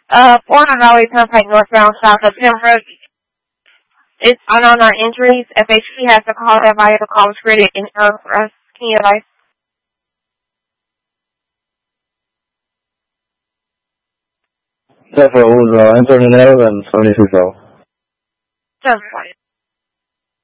400 Valley Turnpike northbound south of Pembroke. It's unknown our injuries. FHP has to call that via the call was created in error for us. Can you advise? Central was entering an error and 72 cell. 10-4.